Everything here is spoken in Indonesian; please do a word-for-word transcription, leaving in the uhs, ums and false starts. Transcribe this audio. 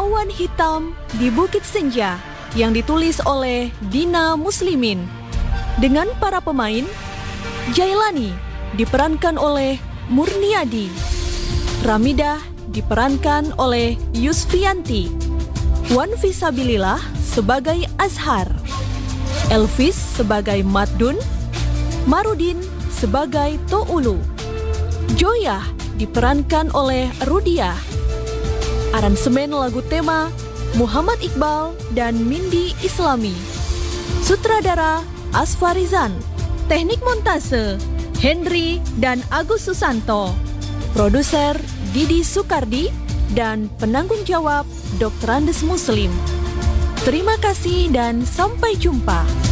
Awan Hitam di Bukit Senja yang ditulis oleh Dina Muslimin. Dengan para pemain, Jailani diperankan oleh Murniadi, Ramidah diperankan oleh Yusfianti, Wan Fisabilillah sebagai Azhar, Elvis sebagai Madun, Marudin sebagai Toulu, Joyah diperankan oleh Rudiah. Aransemen lagu tema Muhammad Iqbal dan Mindi Islami. Sutradara Asfarizan. Teknik montase Henry dan Agus Susanto. Produser Didi Sukardi dan penanggung jawab dokter Andes Muslim. Terima kasih dan sampai jumpa.